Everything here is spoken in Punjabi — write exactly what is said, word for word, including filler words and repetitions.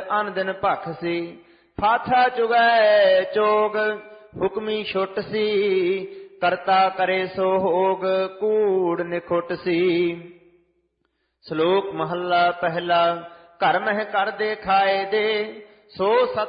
ਅਨ ਦਿਨ ਭਖ ਸੀ। ਫਾਥਾ ਚੁਗੈ ਚੋਗ ਹੁਕਮੀ ਛੁੱਟ ਸੀ। ਕਰਤਾ ਕਰੇ ਸੋ ਹੋਗ ਕੂੜ ਨਿਖੁੱਟ ਸੀ। ਸ਼ਲੋਕ ਮਹੱਲਾ ਪਹਿਲਾ। ਘਰ ਮਹਿ ਕਰਦੇ ਖਾਏ ਦੇ ਸੋ ਸਤ